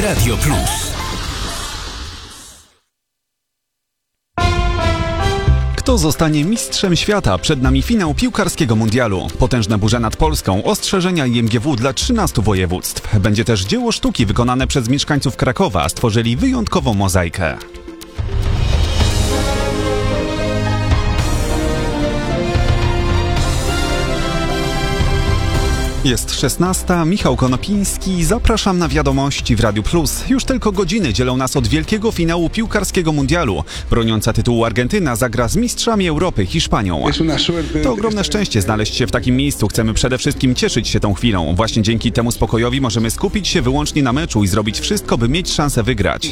Radio Plus. Kto zostanie mistrzem świata? Przed nami finał piłkarskiego mundialu. Potężne burze nad Polską, ostrzeżenia IMGW dla 13 województw. Będzie też dzieło sztuki wykonane przez mieszkańców Krakowa. Stworzyli wyjątkową mozaikę. Jest 16. Michał Konopiński. Zapraszam na wiadomości w Radiu Plus. Już tylko godziny dzielą nas od wielkiego finału piłkarskiego mundialu. Broniąca tytułu Argentyna zagra z mistrzami Europy Hiszpanią. To ogromne szczęście znaleźć się w takim miejscu. Chcemy przede wszystkim cieszyć się tą chwilą. Właśnie dzięki temu spokojowi możemy skupić się wyłącznie na meczu i zrobić wszystko, by mieć szansę wygrać.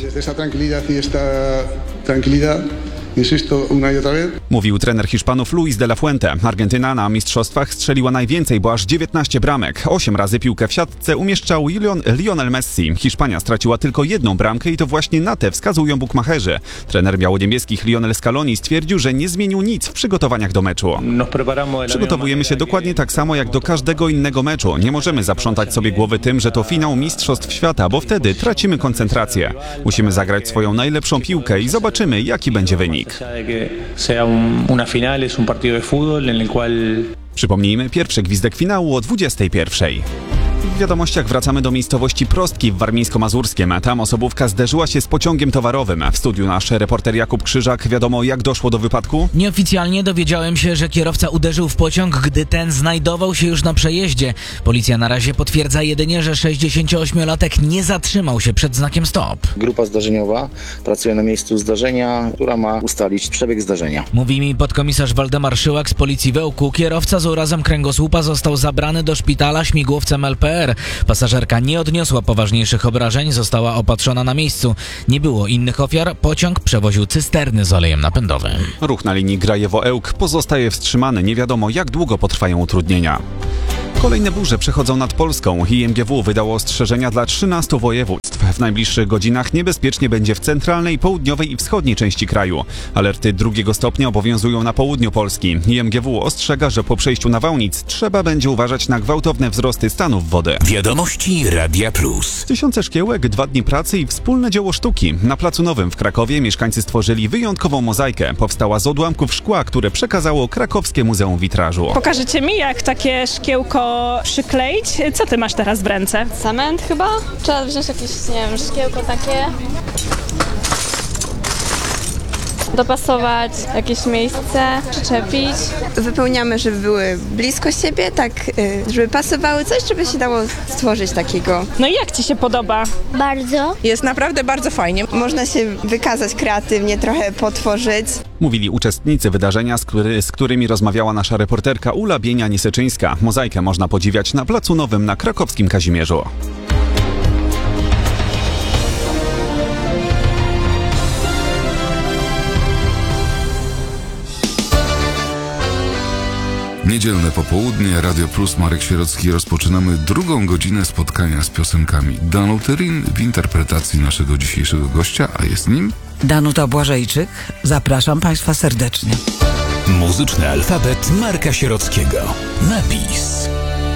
Mówił trener Hiszpanów Luis de la Fuente. Argentyna na mistrzostwach strzeliła najwięcej, bo aż 19 bramek. 8 razy piłkę w siatce umieszczał Lionel Messi. Hiszpania straciła tylko 1 bramkę i to właśnie na tę wskazują bukmacherzy. Trener białoniebieskich Lionel Scaloni stwierdził, że nie zmienił nic w przygotowaniach do meczu. Przygotowujemy się dokładnie tak samo jak do każdego innego meczu. Nie możemy zaprzątać sobie głowy tym, że to finał mistrzostw świata, bo wtedy tracimy koncentrację. Musimy zagrać swoją najlepszą piłkę i zobaczymy, jaki będzie wynik. Przypomnijmy, pierwszy gwizdek finału o 21:00. W wiadomościach wracamy do miejscowości Prostki w Warmińsko-Mazurskiem. Tam osobówka zderzyła się z pociągiem towarowym. W studiu nasz reporter Jakub Krzyżak. Wiadomo, jak doszło do wypadku? Nieoficjalnie dowiedziałem się, że kierowca uderzył w pociąg, gdy ten znajdował się już na przejeździe. Policja na razie potwierdza jedynie, że 68-latek nie zatrzymał się przed znakiem stop. Grupa zdarzeniowa pracuje na miejscu zdarzenia, która ma ustalić przebieg zdarzenia. Mówi mi podkomisarz Waldemar Szyłak z Policji Wełku. Kierowca z urazem kręgosłupa został zabrany do szpitala śmigłowcem LPR. Pasażerka nie odniosła poważniejszych obrażeń, została opatrzona na miejscu. Nie było innych ofiar, pociąg przewoził cysterny z olejem napędowym. Ruch na linii Grajewo-Ełk pozostaje wstrzymany. Nie wiadomo, jak długo potrwają utrudnienia. Kolejne burze przechodzą nad Polską. IMGW wydało ostrzeżenia dla 13 województw. W najbliższych godzinach niebezpiecznie będzie w centralnej, południowej i wschodniej części kraju. Alerty 2 stopnia obowiązują na południu Polski. IMGW ostrzega, że po przejściu nawałnic trzeba będzie uważać na gwałtowne wzrosty stanów wody. Wiadomości Radia Plus. Tysiące szkiełek, 2 dni pracy i wspólne dzieło sztuki. Na Placu Nowym w Krakowie mieszkańcy stworzyli wyjątkową mozaikę. Powstała z odłamków szkła, które przekazało Krakowskie Muzeum Witrażu. Pokażecie mi, jak takie szkiełko przykleić? Co ty masz teraz w ręce? Cement chyba? Trzeba wziąć jakieś, nie wiem, szkiełko takie. Dopasować jakieś miejsce, przyczepić. Wypełniamy, żeby były blisko siebie, tak, żeby pasowały coś, żeby się dało stworzyć takiego. No i jak ci się podoba? Bardzo. Jest naprawdę bardzo fajnie. Można się wykazać kreatywnie, trochę potworzyć. Mówili uczestnicy wydarzenia, z którymi rozmawiała nasza reporterka Ula Bienia-Nieseczyńska. Mozaikę można podziwiać na Placu Nowym na krakowskim Kazimierzu. Niedzielne popołudnie, Radio Plus, Marek Sierocki. Rozpoczynamy drugą godzinę spotkania z piosenkami Daną Tyrin w interpretacji naszego dzisiejszego gościa, a jest nim Danuta Błażejczyk. Zapraszam Państwa serdecznie. Muzyczny alfabet Marka Sierockiego. Napis.